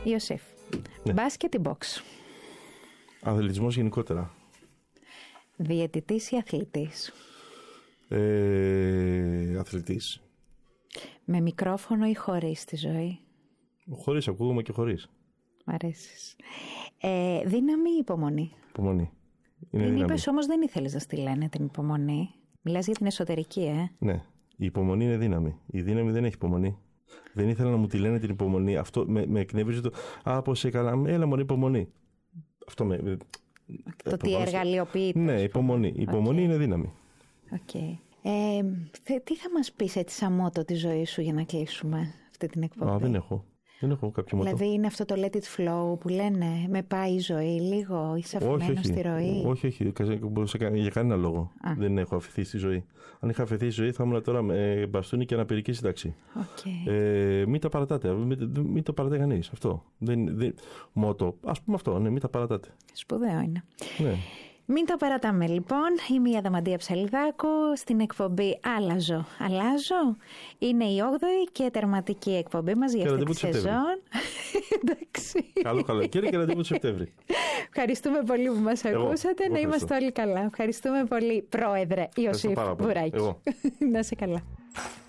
Ιωσήφ. Ναι. Μπάσκετ ή box? Αθλητισμός γενικότερα. Διαιτητής ή αθλητής? Αθλητής. Με μικρόφωνο ή χωρίς στη ζωή? Χωρίς, ακούγομαι και χωρίς. Μ' αρέσεις. Δύναμη ή υπομονή? Υπομονή. Την είπες όμως δεν ήθελες να στη λένε την υπομονή. Μιλάς για την εσωτερική, Ναι. Η υπομονή είναι δύναμη. Η δύναμη δεν έχει υπομονή. Δεν ήθελα να μου τη λένε την υπομονή. Αυτό με εκνεύριζε το. Πώς σε καλά. Έλα μωρή υπομονή. Αυτό με. Το τι εργαλειοποιείται. Ναι, υπομονή. Η υπομονή είναι δύναμη. Okay. Τι θα μας πεις έτσι σαν μότο τη ζωή σου για να κλείσουμε αυτή την εκπομπή? Δεν έχω. Δεν έχω κάποιο μότο. Δηλαδή είναι αυτό το let it flow που λένε με πάει η ζωή λίγο, είσαι αφημένος στη ροή? Όχι, για κανένα λόγο. Δεν έχω αφηθεί στη ζωή. Αν είχα αφηθεί στη ζωή θα ήμουν τώρα με μπαστούνι και αναπηρική σύνταξη. Okay. Μην τα παρατάτε. Μην το παρατάει κανείς. Αυτό. Μότο. Ας πούμε αυτό. Ναι, μην τα παρατάτε. Σπουδαίο είναι. Ναι. Μην τα παρατάμε λοιπόν. Είμαι η Αδαμαντία Ψαλιδάκου στην εκπομπή Αλλάζω. Είναι η 8η και τερματική εκπομπή μας για αυτή τη σεζόν. Εντάξει. Καλό καλοκαίρι και ραντεβού του Σεπτέμβρη. Ευχαριστούμε πολύ που μας ακούσατε. Να είμαστε όλοι καλά. Ευχαριστούμε πολύ, Πρόεδρε Ιωσήφ Βουράκη. Να είσαι καλά.